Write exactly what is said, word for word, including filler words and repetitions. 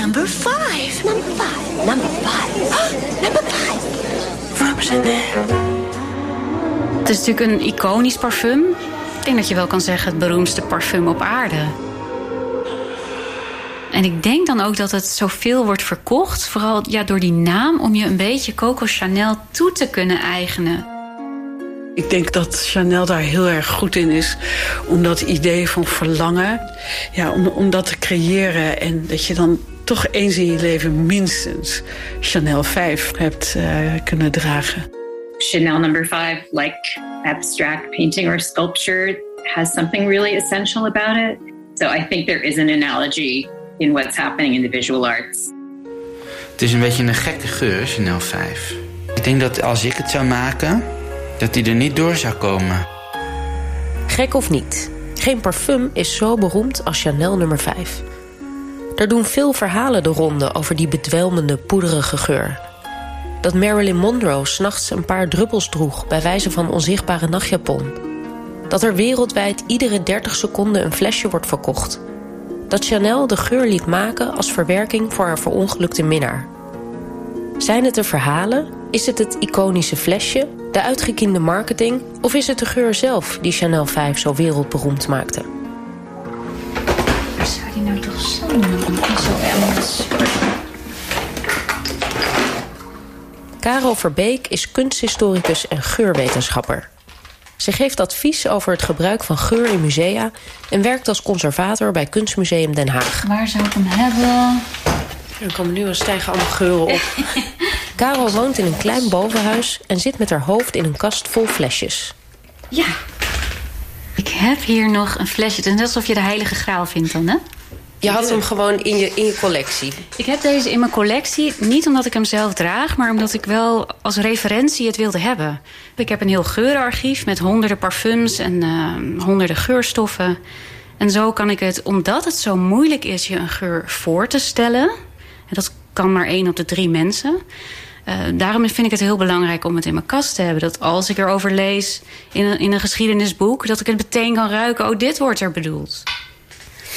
number five. Number five. Number five. Number five. From Chanel. Het is natuurlijk een iconisch parfum. Ik denk dat je wel kan zeggen het beroemdste parfum op aarde. En ik denk dan ook dat het zoveel wordt verkocht, vooral ja, door die naam, om je een beetje Coco Chanel toe te kunnen eigenen. Ik denk dat Chanel daar heel erg goed in is, om dat idee van verlangen, ja, om, om dat te creëren. En dat je dan toch eens in je leven minstens Chanel vijf hebt uh, kunnen dragen. Chanel number five, like abstract painting or sculpture, has something really essential about it. So I think there is an analogy in what's happening in the visual arts. Het is een beetje een gekke geur, Chanel vijf. Ik denk dat als ik het zou maken, dat die er niet door zou komen. Gek of niet, geen parfum is zo beroemd als Chanel nummer vijf. Er doen veel verhalen de ronde over die bedwelmende, poederige geur. Dat Marilyn Monroe 's nachts een paar druppels droeg bij wijze van onzichtbare nachtjapon. Dat er wereldwijd iedere dertig seconden een flesje wordt verkocht. Dat Chanel de geur liet maken als verwerking voor haar verongelukte minnaar. Zijn het de verhalen? Is het het iconische flesje? De uitgekiende marketing? Of is het de geur zelf die Chanel vijf zo wereldberoemd maakte? Waar zou die nou toch zo zo Karel Verbeek is kunsthistoricus en geurwetenschapper. Ze geeft advies over het gebruik van geur in musea en werkt als conservator bij Kunstmuseum Den Haag. Waar zou ik hem hebben? Er komen nu al stijgen allemaal geuren op. Karel woont in een klein bovenhuis en zit met haar hoofd in een kast vol flesjes. Ja, ik heb hier nog een flesje. Het is net alsof je de heilige graal vindt dan, hè? Je had hem gewoon in je, in je collectie. Ik heb deze in mijn collectie, niet omdat ik hem zelf draag, maar omdat ik wel als referentie het wilde hebben. Ik heb een heel geurenarchief met honderden parfums en uh, honderden geurstoffen. En zo kan ik het, omdat het zo moeilijk is je een geur voor te stellen, en dat kan maar één op de drie mensen, Uh, daarom vind ik het heel belangrijk om het in mijn kast te hebben. Dat als ik erover lees in een, in een geschiedenisboek, dat ik het meteen kan ruiken. Oh, dit wordt er bedoeld.